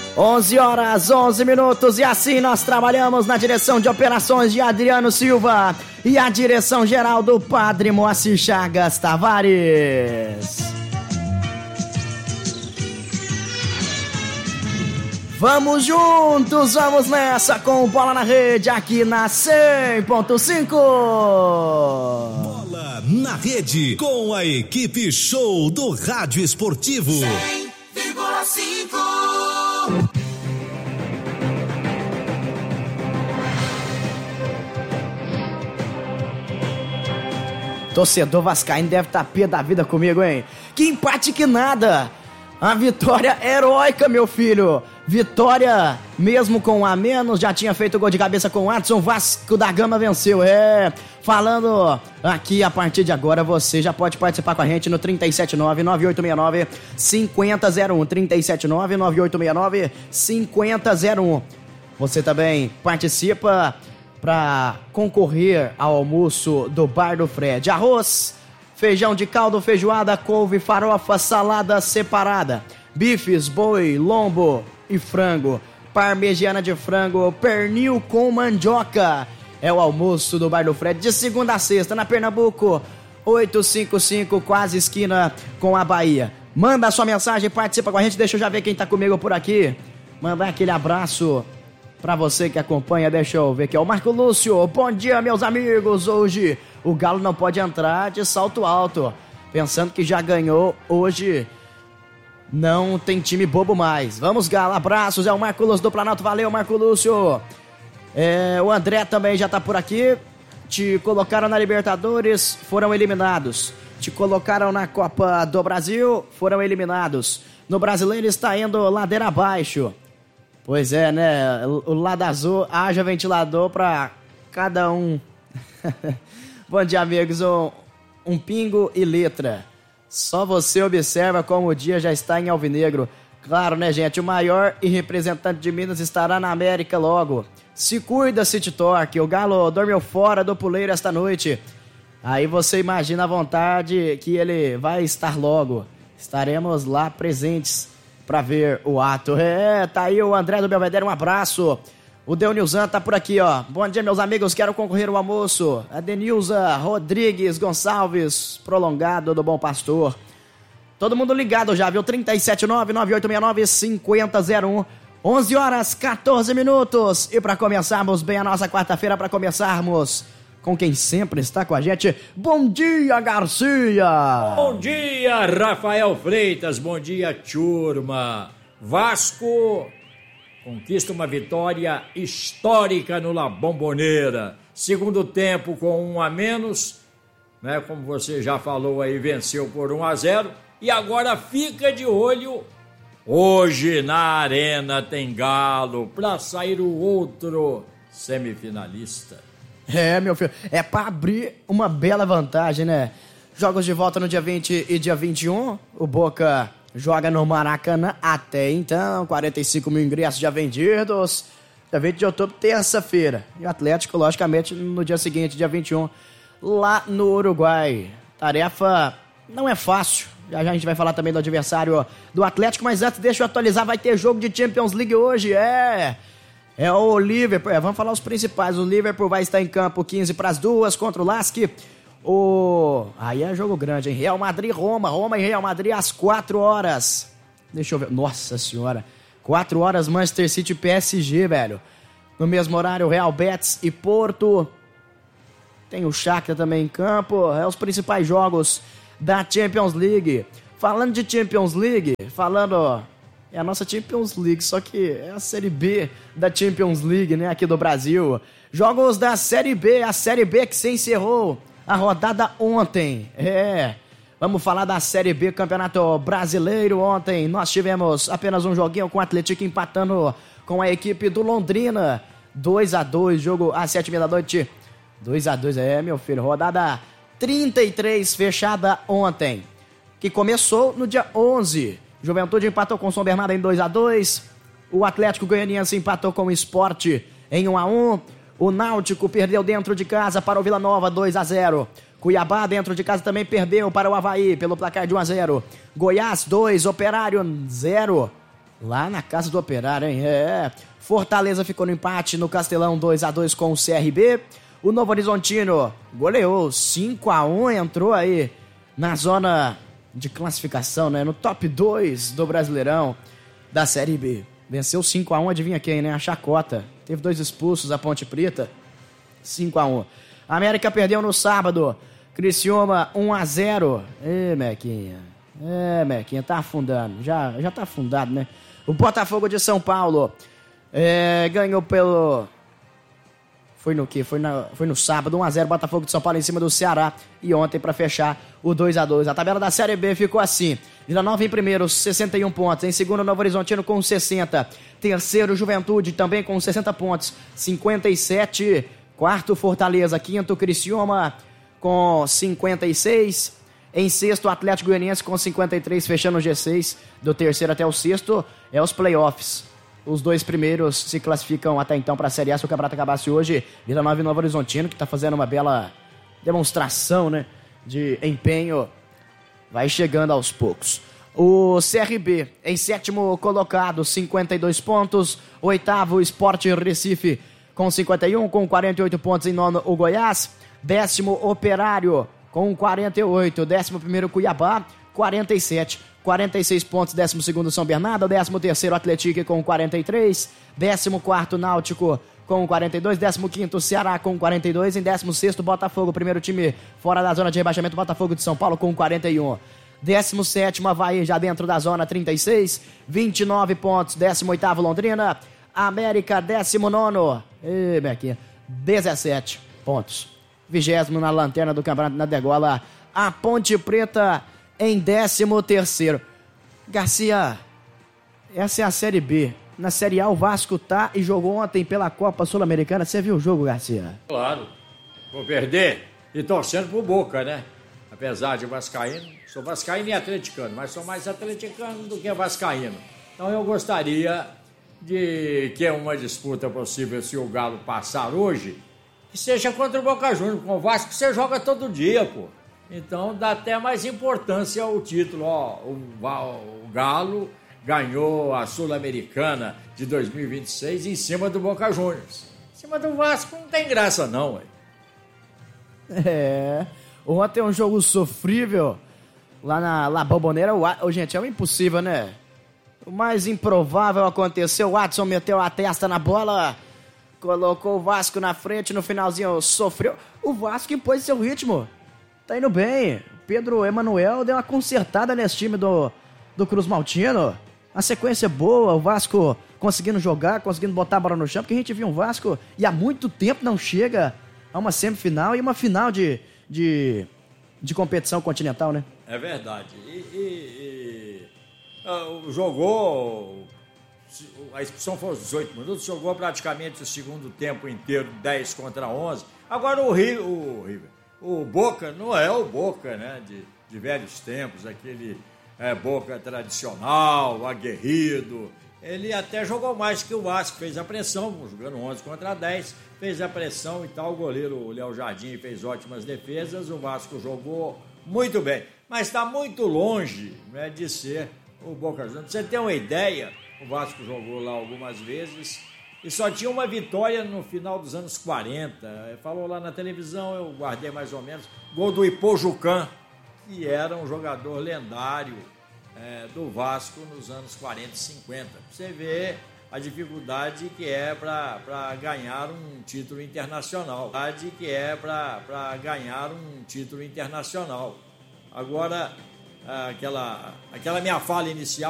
11 horas, 11 minutos e assim nós trabalhamos na direção de operações de Adriano Silva e a direção geral do Padre Moacir Chagas Tavares. Vamos juntos, vamos nessa com Bola na Rede aqui na 100.5. Bola na Rede com a equipe show do Rádio Esportivo. 100,5. Torcedor vascaíno deve estar pé da vida comigo, hein? Que empate que nada! A vitória heróica, meu filho! Vitória, mesmo com um a menos, já tinha feito gol de cabeça com o Adson, Vasco da Gama venceu, falando aqui, a partir de agora, você já pode participar com a gente no 379-9869-5001, 379-9869-5001. Você também participa para concorrer ao almoço do Bar do Fred. Arroz, feijão de caldo, feijoada, couve, farofa, salada separada, bifes, boi, lombo e frango, parmegiana de frango, pernil com mandioca. É o almoço do Bar do Fred, de segunda a sexta, na Pernambuco, 855, quase esquina com a Bahia. Manda a sua mensagem, participa com a gente, deixa eu já ver quem tá comigo por aqui. Mandar aquele abraço pra você que acompanha, deixa eu ver aqui, é o Marco Lúcio. Bom dia, meus amigos. Hoje o Galo não pode entrar de salto alto, pensando que já ganhou hoje. Não tem time bobo mais. Vamos, Galo, abraços, é o Marco Lúcio do Planalto. Valeu, Marco Lúcio. O André também já tá por aqui. Te colocaram na Libertadores, foram eliminados. Te colocaram na Copa do Brasil, foram eliminados. No Brasileiro está indo ladeira abaixo. Pois é, né? O lado azul, haja ventilador pra cada um. Bom dia, amigos. Um pingo e letra. Só você observa como o dia já está em alvinegro. Claro, né, gente? O maior e representante de Minas estará na América logo. Se cuida, City Torque. O Galo dormiu fora do puleiro esta noite. Aí você imagina a vontade que ele vai estar logo. Estaremos lá presentes para ver o ato. Tá aí o André do Belvedere, um abraço. O Deunilzan tá por aqui, ó. Bom dia, meus amigos, quero concorrer ao almoço. A Denilza Rodrigues Gonçalves, prolongado do Bom Pastor. Todo mundo ligado já, viu? 379-9869-5001. 11 horas, 14 minutos. E para começarmos bem a nossa quarta-feira, para começarmos com quem sempre está com a gente. Bom dia, Garcia! Bom dia, Rafael Freitas. Bom dia, turma. Vasco conquista uma vitória histórica no La Bombonera. Segundo tempo com 1 a menos, né? Como você já falou aí, venceu por 1-0. E agora fica de olho. Hoje na Arena tem Galo para sair o outro semifinalista. Meu filho, é pra abrir uma bela vantagem, né? Jogos de volta no dia 20 e dia 21. O Boca joga no Maracanã até então. 45 mil ingressos já vendidos. Dia 20 de outubro, terça-feira. E o Atlético, logicamente, no dia seguinte, dia 21, lá no Uruguai. Tarefa não é fácil. Já a gente vai falar também do adversário do Atlético. Mas antes, deixa eu atualizar. Vai ter jogo de Champions League hoje, É o Liverpool, vamos falar os principais. O Liverpool vai estar em campo 15:45 contra o Lask. Aí é jogo grande, hein? Real Madrid, Roma e Real Madrid às 4 horas. Deixa eu ver, nossa senhora. 4 horas, Manchester City e PSG, velho. No mesmo horário, Real Betis e Porto. Tem o Shakhtar também em campo. Os principais jogos da Champions League. Falando de Champions League, é a nossa Champions League, só que é a Série B da Champions League, né, aqui do Brasil. Jogos da Série B, a Série B que se encerrou a rodada ontem. Vamos falar da Série B, Campeonato Brasileiro. Ontem nós tivemos apenas um joguinho com o Atlético empatando com a equipe do Londrina. 2-2, jogo às 7h30 da noite. 2-2, meu filho, rodada 33 fechada ontem, que começou no dia 11. Juventude empatou com o São Bernardo em 2-2. O Atlético Goianiense empatou com o Sport em 1-1. O Náutico perdeu dentro de casa para o Vila Nova 2-0. Cuiabá dentro de casa também perdeu para o Avaí pelo placar de 1-0. Goiás 2, Operário 0. Lá na casa do Operário, hein? Fortaleza ficou no empate no Castelão 2-2 com o CRB. O Novo Horizontino goleou 5-1, entrou aí na zona de classificação, né? No top 2 do Brasileirão da Série B. Venceu 5-1, adivinha quem, né? A Chacota. Teve 2 expulsos, a Ponte Preta. 5-1. A América perdeu no sábado. Criciúma 1-0. Mequinha, tá afundando. Já tá afundado, né? O Botafogo de São Paulo ganhou pelo... Foi no quê? Foi no sábado, 1-0, Botafogo de São Paulo em cima do Ceará. E ontem, pra fechar, o 2-2. A tabela da Série B ficou assim. Vila Nova em primeiro, 61 pontos. Em segundo, Novo Horizontino com 60. Terceiro, Juventude, também com 60 pontos, 57. Quarto, Fortaleza. Quinto, Criciúma, com 56. Em sexto, Atlético Goianiense com 53, fechando o G6. Do terceiro até o sexto, os playoffs. Os 2 primeiros se classificam até então para a Série A. Se o campeonato acabasse hoje, Vila Nova e Novo Horizontino, que está fazendo uma bela demonstração, né, de empenho, vai chegando aos poucos. O CRB em sétimo colocado, 52 pontos. Oitavo, Sport Recife com 51, com 48 pontos. Em nono, o Goiás. Décimo, Operário com 48. 11º, Cuiabá, 47. 46 pontos, 12º, São Bernardo. 13º, Atlético com 43. 14º, Náutico com 42. 15º, Ceará com 42. Em 16º, Botafogo, primeiro time fora da zona de rebaixamento, Botafogo de São Paulo com 41. 17º, Avaí, já dentro da zona, 36. 29 pontos, 18º, Londrina. América, 19º. 17 pontos. 20º na lanterna do campeonato, na degola, a Ponte Preta em 13º. Garcia, essa é a Série B. Na Série A o Vasco tá e jogou ontem pela Copa Sul-Americana. Você viu o jogo, Garcia? Claro, vou perder e torcendo pro Boca, né? Apesar de vascaíno, sou vascaíno e atleticano, mas sou mais atleticano do que vascaíno. Então eu gostaria de que uma disputa possível, se o Galo passar hoje, que seja contra o Boca Juniors. Com o Vasco você joga todo dia, pô. Então dá até mais importância ao título. O Galo ganhou a Sul-Americana de 2026 em cima do Boca Juniors. Em cima do Vasco não tem graça não, ué. Ontem um jogo sofrível lá na La Bombonera. Gente, é um impossível, né? O mais improvável aconteceu. O Watson meteu a testa na bola, colocou o Vasco na frente, no finalzinho sofreu. O Vasco impôs seu ritmo. Tá indo bem. Pedro Emanuel deu uma consertada nesse time do Cruz Maltino. A sequência é boa, o Vasco conseguindo jogar, conseguindo botar a bola no chão, porque a gente viu um Vasco e há muito tempo não chega a uma semifinal e uma final de competição continental, né? É verdade. Jogou... A expulsão foi aos 18 minutos, jogou praticamente o segundo tempo inteiro, 10 contra 11. Agora o Boca não é o Boca, né, de velhos tempos, aquele Boca tradicional, aguerrido. Ele até jogou mais que o Vasco, fez a pressão, jogando 11 contra 10, fez a pressão e tal. O goleiro Léo Jardim fez ótimas defesas, o Vasco jogou muito bem. Mas está muito longe, né, de ser o Boca Juniors. Pra você ter uma ideia, o Vasco jogou lá algumas vezes e só tinha uma vitória no final dos anos 40. Falou lá na televisão, eu guardei mais ou menos, gol do Ipojucan, que era um jogador lendário do Vasco nos anos 40 e 50. Você vê a dificuldade que é para ganhar um título internacional. Agora, aquela minha fala inicial